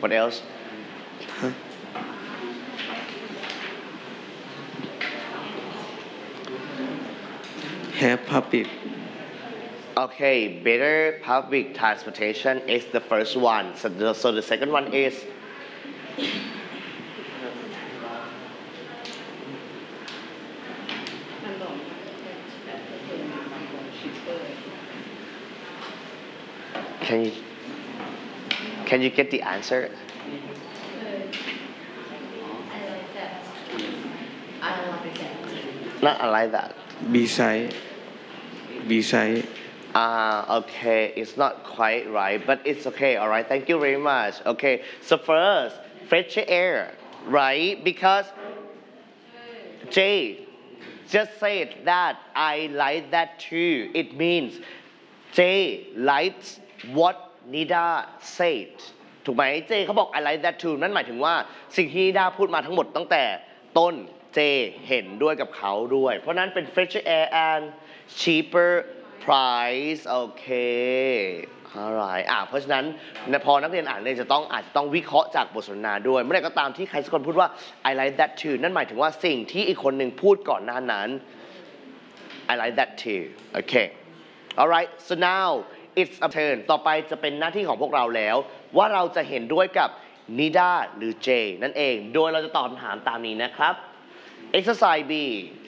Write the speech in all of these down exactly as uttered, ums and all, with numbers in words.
What else? Have public. Okay, better public transportation is the first one. So the, so the second one is Can you can you get the answer? Not I like that. Beside. Beside. Ah, okay, it's not quite right, but it's okay. All right, thank you very much. Okay, so first, fresh air, right? Because Jay just said that I like that too. It means Jay likes what Nida said ถูกไหมเจเขาบอก I like that too นั่นหมายถึงว่าสิ่งที่นิดาพูดมาทั้งหมดตั้งแต่ต้นเจเห็นด้วยกับเขาด้วย เพราะนั้นเป็น fresh air and cheaper price โอเค alright อ่ะเพราะฉะนั้นพอนักเรียนอ่านเลยจะต้องอาจจะต้องวิเคราะห์จากบทสนทนาด้วยเมื่อไหร่ก็ตามที่ใครสักคนพูดว่า I like that too นั่นหมายถึงว่าสิ่งที่อีกคนหนึ่งพูดก่อนหน้านั้น I like that too okay alright so now it's a turn ต่อไปจะเป็นหน้าที่ของพวกเราแล้วว่าเราจะเห็นด้วยกับ Nida หรือ J นั่นเองโดยเราจะตอบคำถามตามนี้นะครับ exercise B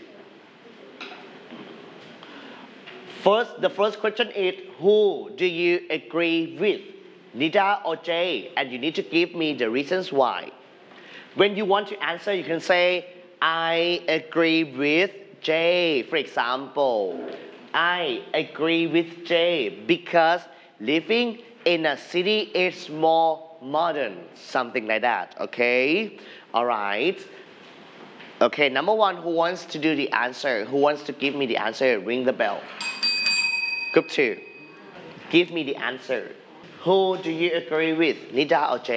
first the first question is who do you agree with Nida or J and you need to give me the reasons why when you want to answer you can say I agree with J for example I agree with J because living in a city is more modern something like that okay alright okay number one who wants to do the answer who wants to give me the answer ring the bell group two give me the answer who do you agree with Nida or J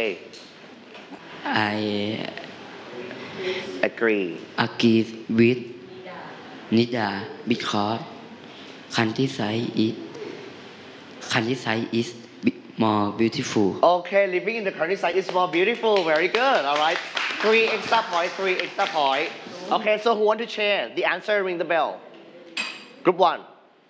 I agree agree with Nida because countryside is countryside is more beautiful. Okay, living in the countryside is more beautiful. Very good. All right. Three extra point, three extra point. Okay, so who want to share the answer? Ring the bell. Group one.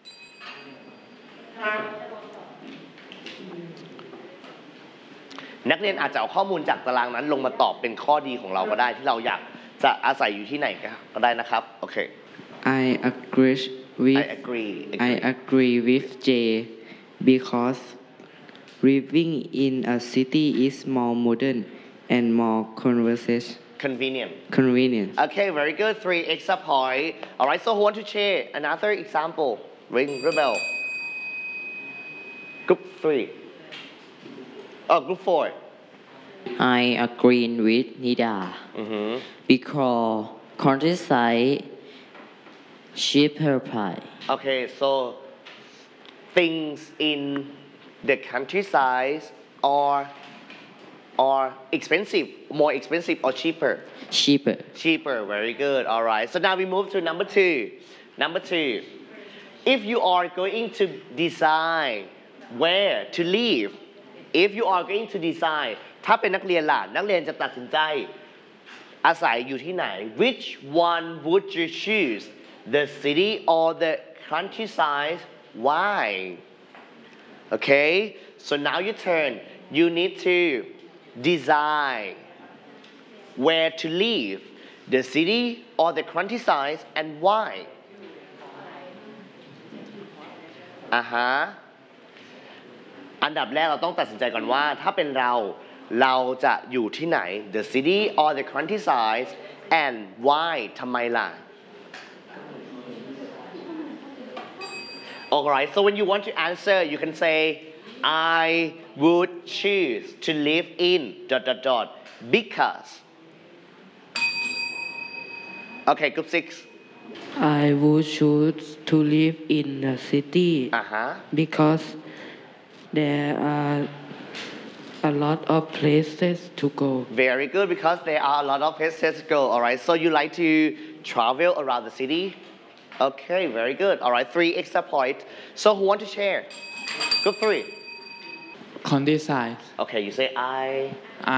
นักเรียนอาจจะเอาข้อมูลจากตารางนั้นลงมาตอบเป็นข้อดีของเราก็ได้ที่เราอยากจะอาศัยอยู่ที่ไหนก็ได้นะครับโอเค I agree with I agree I agree with J because living in a city is more modern and more conversation convenient convenient. Okay, very good. Three extra point. All right, so who want to share another example? Ring the bell. Group three. Oh, group four. I agree with Nida Mm-hmm. because countryside cheaper price. Okay, so things in the countryside are are expensive, more expensive or cheaper? Cheaper. Cheaper, very good. All right. So now we move to number two. Number two. If you are going to decide where to live, if you are going to decide ถ้าเป็นนักเรียนล่ะนักเรียนจะตัดสินใจอาศัยอยู่ที่ไหน Which one would you choose? The city or the countryside? Why? Okay. So now your turn. You need to decide where to live, the city or the countryside and why อ่าฮะอันดับแรกเราต้องตัดสินใจก่อนว่าถ้าเป็นเราเราจะอยู่ที่ไหน the city or the countryside and why ทำไมล่ะ Alright, so when you want to answer you can say I would choose to live in dot dot dot because Okay, group six I would choose to live in the city uh-huh. because there are a lot of places to go. Very good because there are a lot of places to go. Alright, so you like to travel around the city? Okay, very good. Alright, three extra points. So who want to share? Group three. Countryside. Okay, you say I.